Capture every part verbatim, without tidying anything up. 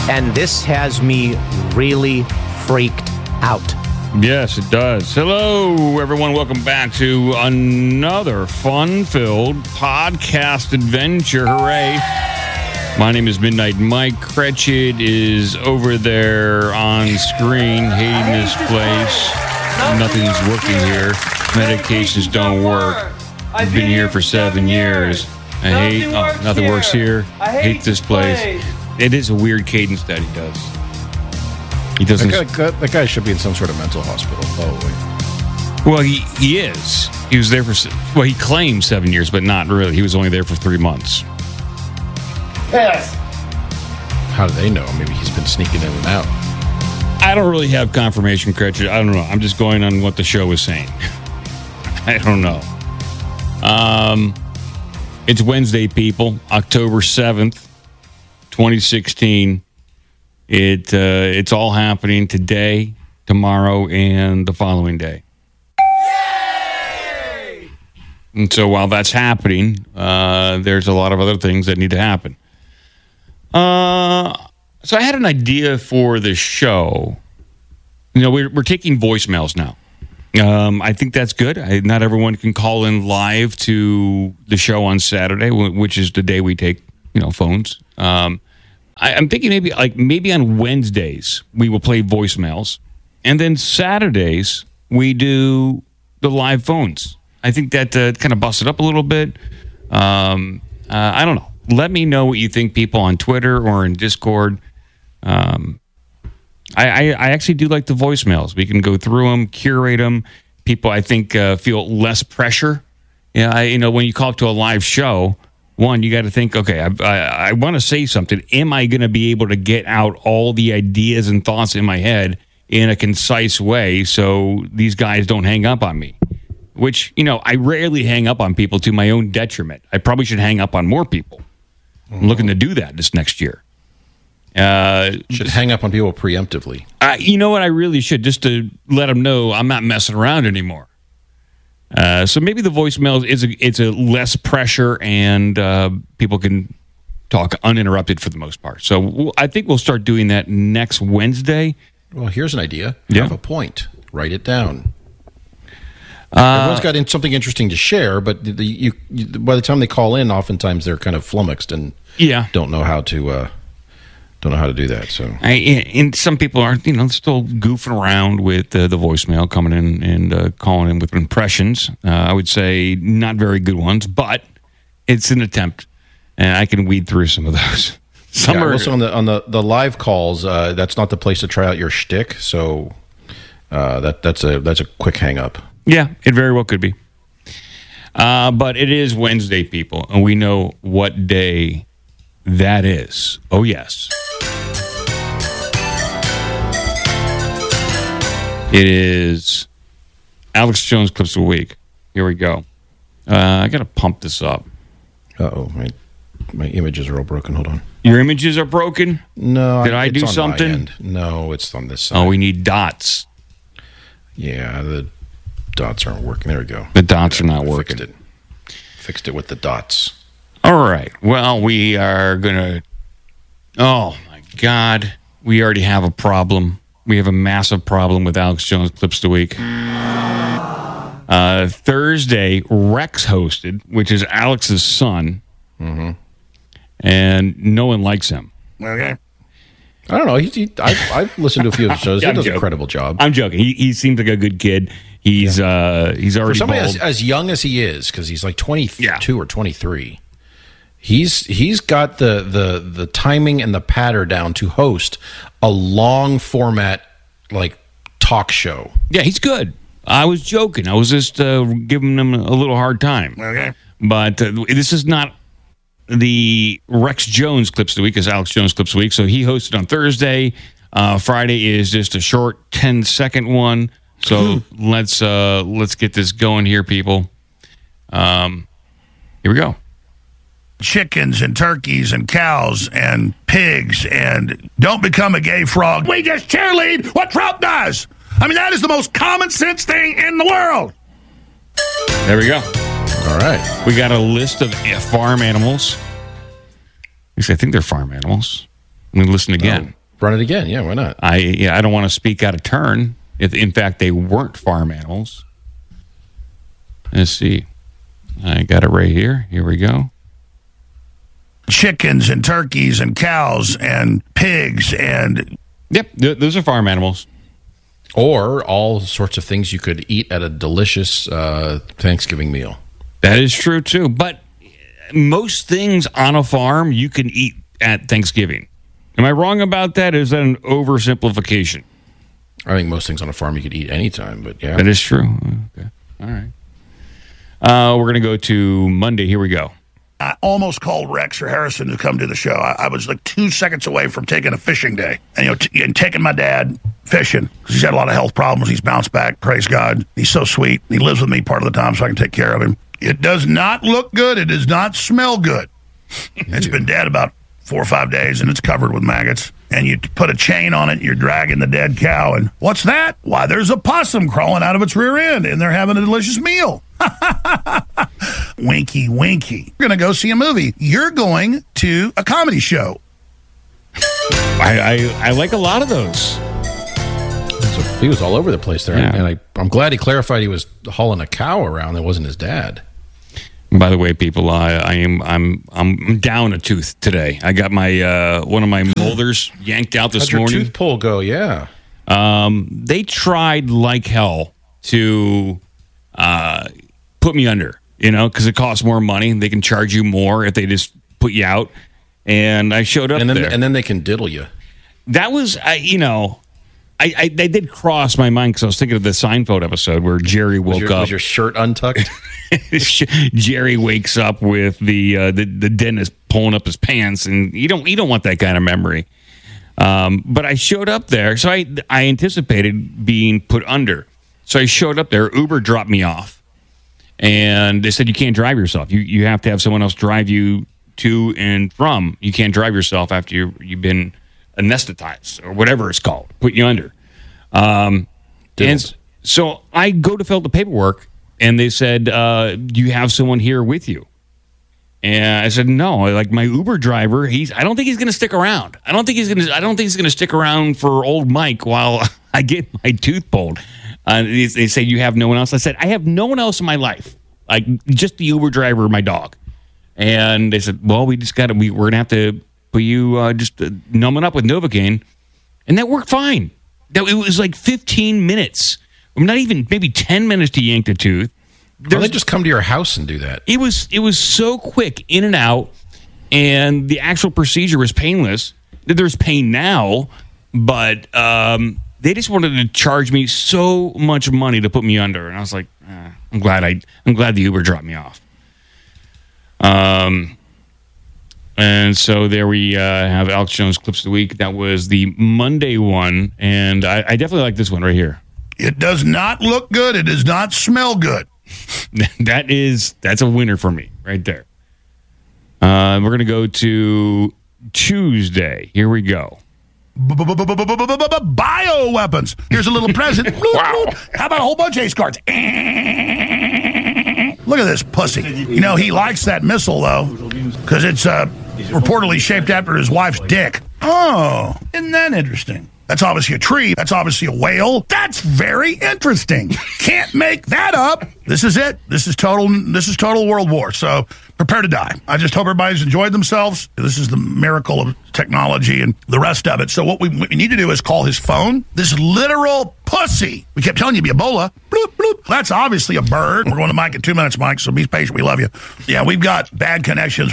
and this has me really freaked out. Yes, it does. Hello, everyone. Welcome back to another fun-filled podcast adventure. Hooray. My name is Midnight Mike. Cratchit is over there on screen, hating this place. Nothing's working here. Medications don't work. I've been here for seven years. I hate, oh, nothing works here. I hate this place. It is a weird cadence that he does. He doesn't. That guy, that, that guy should be in some sort of mental hospital, probably. Well, he, he is. He was there for, well, he claims seven years, but not really. He was only there for three months. Yes. How do they know? Maybe he's been sneaking in and out. I don't really have confirmation, Cratchit. I don't know. I'm just going on what the show is saying. I don't know. Um, it's Wednesday, people. October seventh, twenty sixteen. It uh, it's all happening today, tomorrow, and the following day. Yay! And so while that's happening, uh, there's a lot of other things that need to happen. Uh, so I had an idea for the show. You know, we're we're taking voicemails now. Um, I think that's good. I, not everyone can call in live to the show on Saturday, which is the day we take, you know, phones. Um, I, I'm thinking maybe like maybe on Wednesdays we will play voicemails, and then Saturdays we do the live phones. I think that uh, kind of busts it up a little bit. Um, uh, I don't know. Let me know what you think, people, on Twitter or in Discord. Um, I, I, I actually do like the voicemails. We can go through them, curate them. People, I think, uh, feel less pressure. Yeah, I, you know, when you call to a live show, one, you got to think, okay, I, I, I want to say something. Am I going to be able to get out all the ideas and thoughts in my head in a concise way so these guys don't hang up on me? Which, you know, I rarely hang up on people to my own detriment. I probably should hang up on more people. I'm looking to do that this next year. Uh, should hang up on people preemptively. I, you know what? I really should, just to let them know I'm not messing around anymore. Uh, so maybe the voicemail is a, it's a less pressure, and uh, people can talk uninterrupted for the most part. So we'll, I think we'll start doing that next Wednesday. Well, here's an idea. Yeah. Have a point. Write it down. Uh, Everyone's got in something interesting to share, but the, you, you, by the time they call in, oftentimes they're kind of flummoxed and yeah. don't know how to uh, don't know how to do that. So, I, and some people are, you know, still goofing around with uh, the voicemail, coming in and uh, calling in with impressions. Uh, I would say not very good ones, but it's an attempt, and I can weed through some of those. Some yeah, are also on the on the, the live calls. Uh, that's not the place to try out your shtick. So uh, that that's a that's a quick hang up. Yeah, it very well could be. Uh, but it is Wednesday, people, and we know what day that is. Oh, yes. It is Alex Jones Clips of the Week. Here we go. Uh, I got to pump this up. Uh-oh, my, my images are all broken. Hold on. Your images are broken? No. Did I, I do on something? My end. No, it's on this side. Oh, we need dots. Yeah, the dots aren't working. There we go. The dots are not working. Fixed it. Fixed it with the dots. All right. Well, we are going to... Oh, my God. We already have a problem. We have a massive problem with Alex Jones Clips of the Week. Uh, Thursday, Rex hosted, which is Alex's son. Mm-hmm. And no one likes him. Okay. I don't know. He, he, I, I've listened to a few of the shows. Yeah, he does joking. a credible job. I'm joking. He he seems like a good kid. He's yeah. uh he's already for somebody bald. as, as young as he is, because he's like twenty-two yeah. or twenty-three. He's he's got the, the the timing and the patter down to host a long format like talk show. Yeah, he's good. I was joking. I was just uh, giving him a little hard time. Okay. But uh, this is not the Rex Jones Clips of the Week, is Alex Jones Clips of the Week. So he hosted on Thursday. Uh, Friday is just a short ten second one. So let's uh, let's get this going here, people. Um, here we go. Chickens and turkeys and cows and pigs, and don't become a gay frog. We just cheerlead what Trump does. I mean, that is the most common sense thing in the world. There we go. All right. We got a list of farm animals. At least I think they're farm animals. Let me listen again. Run it again. Yeah, why not? I yeah, I don't want to speak out of turn if, in fact, they weren't farm animals. Let's see. I got it right here. Here we go. Chickens and turkeys and cows and pigs and... Yep, th- those are farm animals. Or all sorts of things you could eat at a delicious uh, Thanksgiving meal. That is true, too. But most things on a farm you can eat at Thanksgiving. Am I wrong about that? Is that an oversimplification? I think most things on a farm you could eat anytime, but yeah. That is true. Okay. All right. Uh, we're going to go to Monday. Here we go. I almost called Rex or Harrison to come to the show. I, I was like two seconds away from taking a fishing day. And, you know, t- and taking my dad fishing because he's had a lot of health problems. He's bounced back. Praise God. He's so sweet. He lives with me part of the time so I can take care of him. It does not look good. It does not smell good. It's been dead about four or five days, and it's covered with maggots. And you put a chain on it, and you're dragging the dead cow. And what's that? Why, there's a possum crawling out of its rear end, and they're having a delicious meal. Winky, winky. You're going to go see a movie. You're going to a comedy show. I, I, I like a lot of those. So he was all over the place there. Yeah. And I, I'm glad he clarified he was hauling a cow around. That wasn't his dad. By the way, people, I, I am I'm I'm down a tooth today. I got my uh, one of my molars yanked out this How'd your morning. tooth pull go? Yeah. Um, they tried like hell to uh, put me under, you know, because it costs more money. They can charge you more if they just put you out. And I showed up and then, there. And then they can diddle you. That was, I, you know, I, I they did cross my mind because I was thinking of the Seinfeld episode where Jerry woke Was your, up. was your shirt untucked? Jerry wakes up with the, uh, the the dentist pulling up his pants, and you don't you don't want that kind of memory. Um, but I showed up there, so I I anticipated being put under. So I showed up there. Uber dropped me off, and they said you can't drive yourself. You you have to have someone else drive you to and from. You can't drive yourself after you you've been anesthetized or whatever it's called. Put you under. Um, and so I go to fill out the paperwork. And they said, uh, do you have someone here with you? And I said, no. Like my Uber driver, he's. I don't think he's going to stick around. I don't think he's going to. I don't think he's going to stick around for old Mike while I get my tooth pulled. Uh, they, they say you have no one else. I said I have no one else in my life, like just the Uber driver, and my dog. And they said, well, we just got to. We, we're going to have to put you uh, just uh, numbing up with Novocaine, and that worked fine. That it was like fifteen minutes. Not even maybe ten minutes to yank the tooth. Well, they just come to your house and do that. It was it was so quick, in and out, and the actual procedure was painless. There's pain now, but um, they just wanted to charge me so much money to put me under, and I was like, eh, I'm glad I I'm glad the Uber dropped me off. Um, and so there we uh, have Alex Jones clips of the week. That was the Monday one, and I, I definitely like this one right here. It does not look good. It does not smell good. That is, that's a winner for me right there. Uh, we're going to go to Tuesday. Here we go. Bioweapons. Here's a little present. Wow. How about a whole bunch of ace cards? Look at this pussy. You know, he likes that missile, though, because it's uh, reportedly shaped after his wife's dick. Oh, isn't that interesting? That's obviously a tree. That's obviously a whale. That's very interesting. Can't make that up. This is it. This is total. This is total World War. So prepare to die. I just hope everybody's enjoyed themselves. This is the miracle of technology and the rest of it. So what we, what we need to do is call his phone. This literal pussy. We kept telling you it'd be Ebola. Bloop, bloop. That's obviously a bird. We're going to Mike in two minutes, Mike. So be patient. We love you. Yeah, we've got bad connections.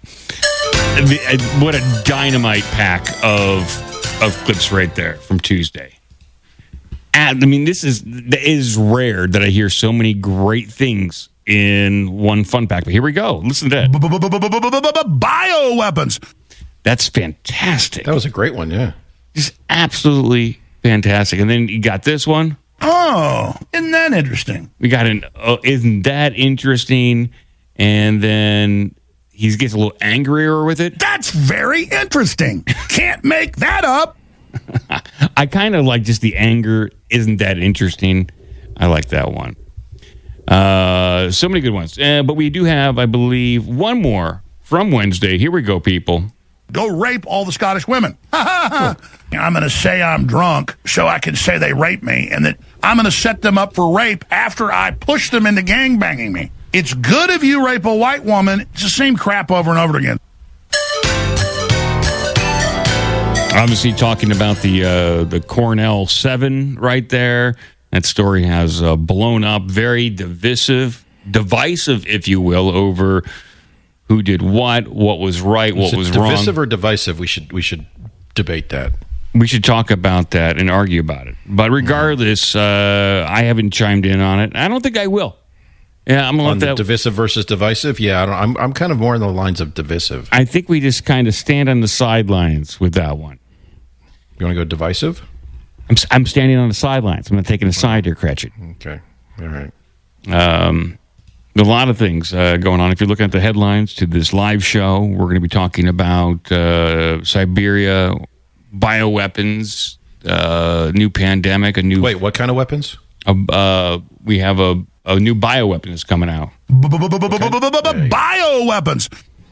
What a dynamite pack of. Of clips right there from Tuesday. And I mean, this is it is rare that I hear so many great things in one fun pack. But here we go. Listen to that. Bioweapons. That's fantastic. That was a great one, yeah. Just absolutely fantastic. And then you got this one. Oh, isn't that interesting? We got an oh, isn't that interesting? And then he gets a little angrier with it. That's very interesting. Can't make that up. I kind of like just the anger. Isn't that interesting? I like that one. Uh, so many good ones. Uh, but we do have, I believe, one more from Wednesday. Here we go, people. Go rape all the Scottish women. I'm going to say I'm drunk so I can say they raped me, and that I'm going to set them up for rape after I push them into gangbanging me. It's good if you rape a white woman. It's the same crap over and over again. Obviously talking about the uh, the Cornell seven right there. That story has uh, blown up, very divisive, divisive, if you will, over who did what, what was right, what was wrong. Divisive or divisive? We should we should debate that. We should talk about that and argue about it. But regardless, uh, I haven't chimed in on it. I don't think I will. Yeah, I'm gonna on let the that. Divisive versus divisive. Yeah, I don't, I'm I'm kind of more in the lines of divisive. I think we just kind of stand on the sidelines with that one. You want to go divisive? I'm I'm standing on the sidelines. I'm not taking a side here, Cratchit. Okay, all right. Um, a lot of things uh, going on. If you're looking at the headlines to this live show, we're going to be talking about uh, Siberia, bioweapons, uh, new pandemic, a new. Wait, what kind of weapons? Uh, uh, we have a, a new bioweapon that's coming out. Bioweapons.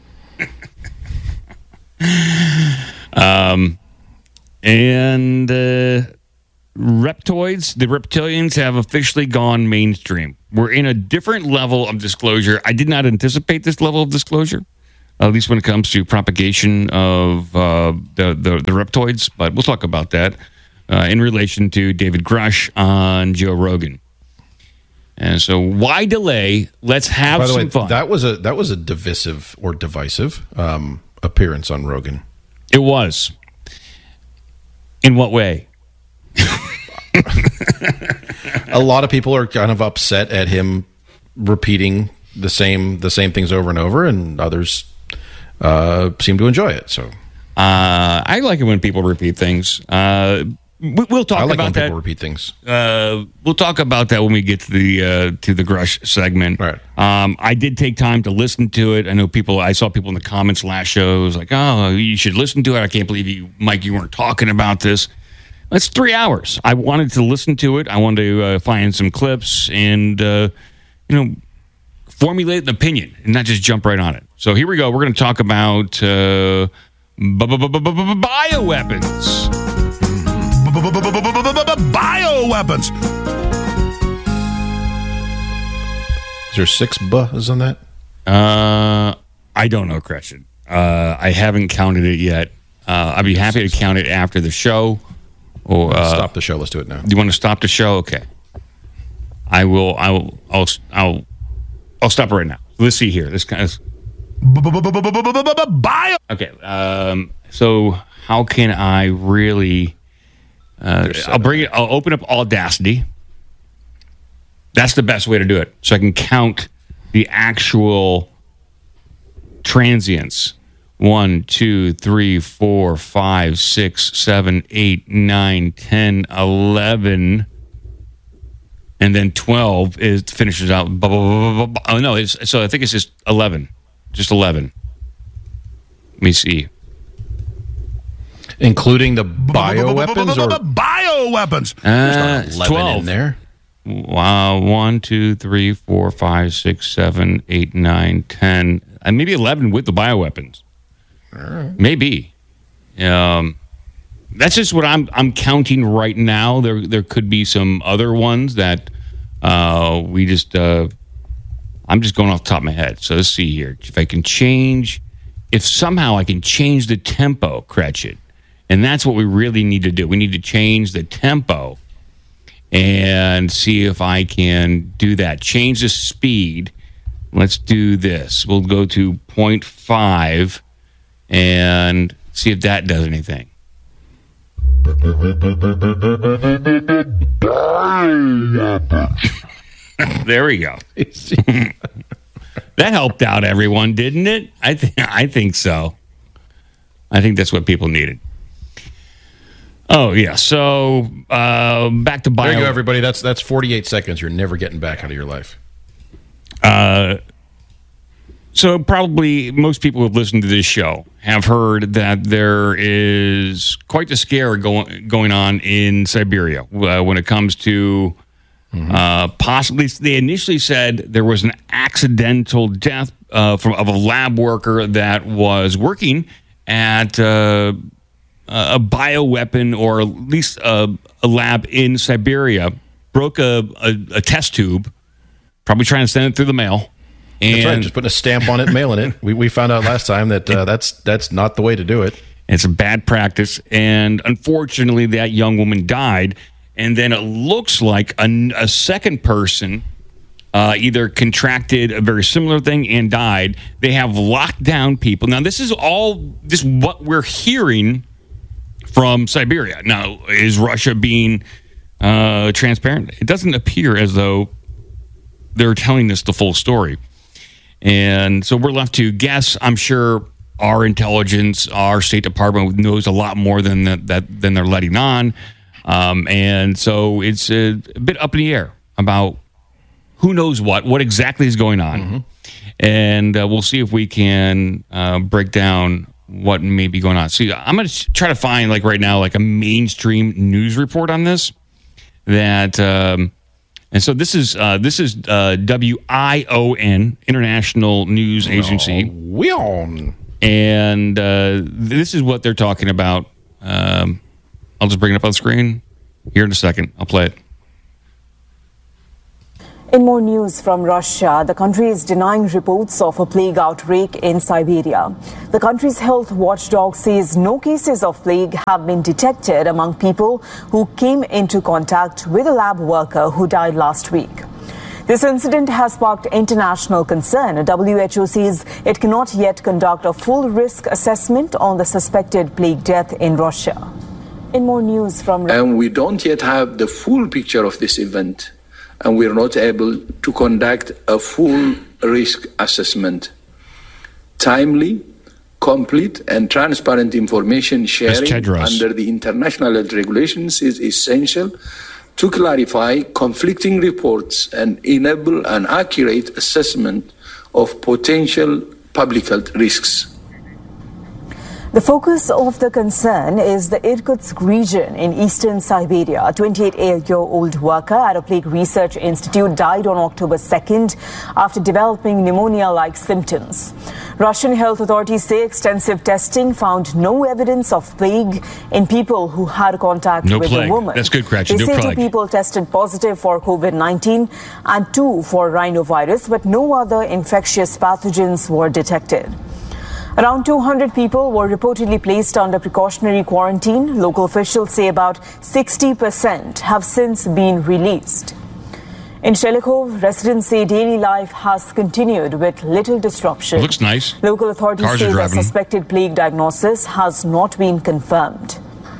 um, and uh, reptoids, the reptilians have officially gone mainstream. We're in a different level of disclosure. I did not anticipate this level of disclosure, at least when it comes to propagation of uh, the, the, the reptoids. But we'll talk about that uh, in relation to David Grush on Joe Rogan. And so, why delay? Let's have By the some way, fun. that was a that was a divisive or divisive um, appearance on Rogan. It was. In what way? A lot of people are kind of upset at him repeating the same the same things over and over, and others uh, seem to enjoy it. So, uh, I like it when people repeat things. Uh, we, we'll talk I like about when that. people repeat things. Uh, we'll talk about that when we get to the uh, to the Grush segment. Right. Um, I did take time to listen to it. I know people. I saw people in the comments last show. It was like, "Oh, you should listen to it." I can't believe you, Mike. You weren't talking about this. That's three hours. I wanted to listen to it. I wanted to uh, find some clips and uh, you know formulate an opinion and not just jump right on it. So here we go. We're going to talk about uh, bioweapons. Bioweapons. Is there six buhs on that? Uh, I don't know, Cretchen. Uh, I haven't counted it yet. Uh, I'd be happy to count it after the show. Or uh, Stop the show. Let's do it now. You want to stop the show? Okay. I will. I will. I'll. I'll. I'll stop it right now. Let's see here. This kind of. Bio. Okay. Um. So how can I really? Uh, I'll bring it. I'll open up Audacity. That's the best way to do it. So I can count the actual transients. One, two, three, four, five, six, seven, eight, nine, ten, eleven, and then twelve is finishes out. Blah, blah, blah, blah, blah. Oh no! It's, so I think it's just eleven, just eleven. Let me see, including the bioweapons or bioweapons. Uh, eleven twelve in there. Wow! One, two, three, four, five, six, seven, eight, nine, ten, and maybe eleven with the bioweapons. Right. Maybe. Um, that's just what I'm I'm counting right now. There there could be some other ones that uh, we just uh, I'm just going off the top of my head. So let's see here. If I can change, if somehow I can change the tempo, Cretchen, and that's what we really need to do. We need to change the tempo and see if I can do that. Change the speed. Let's do this. We'll go to point five. And see if that does anything. There we go. That helped out everyone, didn't it? I think I think so. I think that's what people needed. Oh yeah. So uh, back to bio. There you go, everybody. That's that's forty-eight seconds. You're never getting back out of your life. Uh. So probably most people who have listened to this show have heard that there is quite the scare going going on in Siberia uh, when it comes to mm-hmm. uh, possibly. They initially said there was an accidental death uh, from of a lab worker that was working at uh, a bioweapon, or at least a, a lab in Siberia, broke a, a, a test tube, probably trying to send it through the mail. And that's right, just putting a stamp on it, mailing it. We we found out last time that uh, that's that's not the way to do it. It's a bad practice, and unfortunately, that young woman died. And then it looks like a, a second person uh, either contracted a very similar thing and died. They have locked down people. Now, this is all this what we're hearing from Siberia. Now, is Russia being uh, transparent? It doesn't appear as though they're telling us the full story. And so we're left to guess. I'm sure our intelligence, our State Department knows a lot more than that, that than they're letting on. Um, and so it's a, a bit up in the air about who knows what, what exactly is going on. Mm-hmm. And uh, we'll see if we can uh, break down what may be going on. See, I'm going to try to find, like right now, like a mainstream news report on this. That um, and so this is uh, this is uh, W I O N, International News Agency. Oh, we on. And uh, this is what they're talking about. Um, I'll just bring it up on the screen here in a second. I'll play it. In more news from Russia, the country is denying reports of a plague outbreak in Siberia. The country's health watchdog says no cases of plague have been detected among people who came into contact with a lab worker who died last week. This incident has sparked international concern. W H O says it cannot yet conduct a full risk assessment on the suspected plague death in Russia. In more news from... And we don't yet have the full picture of this event, and we're not able to conduct a full risk assessment. Timely, complete, and transparent information sharing under the international health regulations is essential to clarify conflicting reports and enable an accurate assessment of potential public health risks. The focus of the concern is the Irkutsk region in eastern Siberia. A twenty-eight-year-old worker at a plague research institute died on October second after developing pneumonia-like symptoms. Russian health authorities say extensive testing found no evidence of plague in people who had contact no with plague. the woman. That's good, Cratchit. They no say plague. two people tested positive for COVID nineteen and two for rhinovirus, but no other infectious pathogens were detected. Around two hundred people were reportedly placed under precautionary quarantine. Local officials say about sixty percent have since been released. In Shelikhov, residents say daily life has continued with little disruption. It looks nice. Local authorities Cars say are the driving. suspected plague diagnosis has not been confirmed.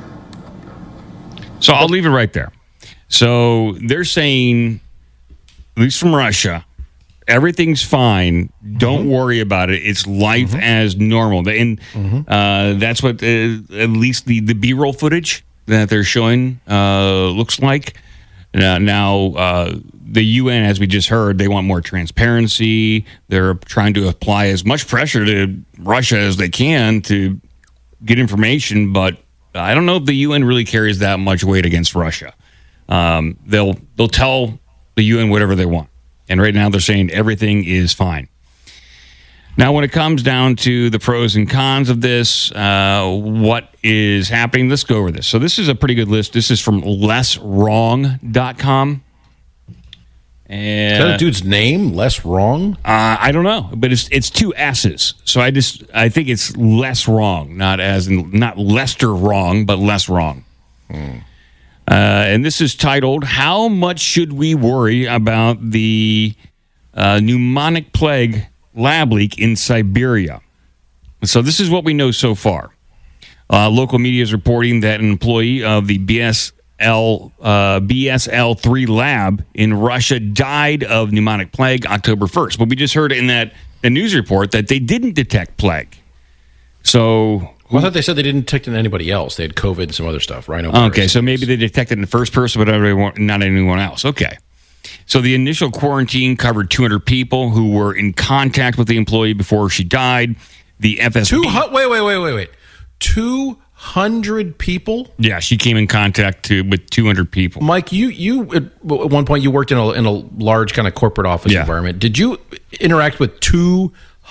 So I'll leave it right there. So they're saying, at least from Russia, everything's fine. Don't mm-hmm. worry about it. It's life mm-hmm. as normal. And mm-hmm. uh, that's what uh, at least the, the B-roll footage that they're showing uh, looks like. Now, now uh, the U N, as we just heard, they want more transparency. They're trying to apply as much pressure to Russia as they can to get information. But I don't know if the U N really carries that much weight against Russia. Um, they'll they'll tell the U N whatever they want. And right now they're saying everything is fine. Now, when it comes down to the pros and cons of this, uh, what is happening? Let's go over this. So this is a pretty good list. This is from less wrong dot com. And, is that a dude's name? Less Wrong? Uh, I don't know, but it's it's two S's. So I just I think it's less wrong, not as in, not Lester wrong, but less wrong. Hmm. Uh, and this is titled, How Much Should We Worry About the uh, Pneumonic Plague Lab Leak in Siberia? So this is what we know so far. Uh, local media is reporting that an employee of the B S L, uh, B S L three lab in Russia died of pneumonic plague October first. But we just heard in that the news report that they didn't detect plague. So... Well, I thought they said they didn't detect it in anybody else. They had COVID and some other stuff, right? Okay, so maybe they detected in the first person, but everyone, not anyone else. Okay. So the initial quarantine covered two hundred people who were in contact with the employee before she died. The F S B... Two, wait, wait, wait, wait, wait. two hundred people? Yeah, she came in contact to, with two hundred people. Mike, you, you at one point, you worked in a, in a large kind of corporate office yeah. environment. Did you interact with two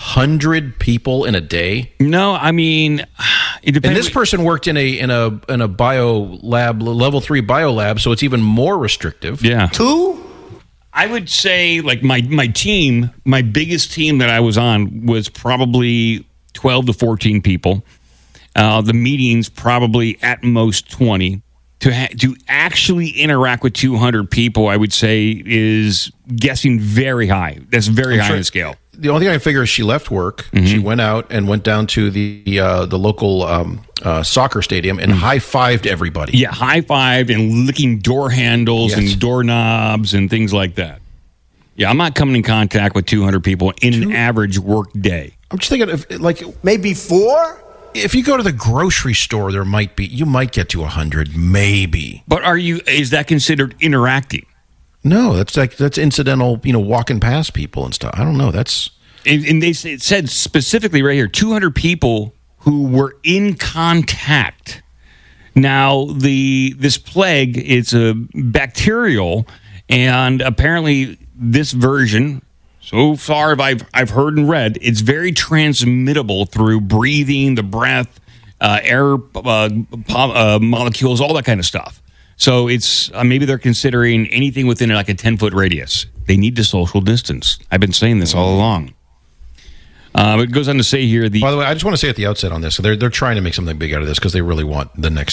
hundred people in a day. No, I mean, it depends. And this person worked in a in a in a bio lab, level three bio lab, so it's even more restrictive. Yeah. Two? I would say, like, my, my team, my biggest team that I was on was probably twelve to fourteen people. Uh, the meetings probably at most twenty. To ha- to actually interact with two hundred people, I would say, is guessing very high. That's very I'm high sure- on the scale. The only thing I figure is she left work. Mm-hmm. She went out and went down to the uh, the local um, uh, soccer stadium and Mm-hmm. high fived everybody. Yeah, high-fived and licking door handles Yes. and doorknobs and things like that. Yeah, I'm not coming in contact with two hundred people in an average work day. I'm just thinking, if, like, Maybe four? if you go to the grocery store, there might be, you might get to a hundred, maybe. But are you? Is that considered interacting? No, that's like that's incidental. You know, walking past people and stuff. I don't know. That's And, and they say, it said specifically right here, two hundred people who were in contact. Now, the this plague, it's a bacterial, and apparently this version, so far I've I've heard and read, it's very transmittable through breathing, the breath, uh, air uh, po- uh, molecules, all that kind of stuff. So it's uh, maybe they're considering anything within like a ten foot radius. They need to social distance. I've been saying this all along. Uh, it goes on to say here the. By the way, I just want to say at the outset on this, so they're they're trying to make something big out of this because they really want the next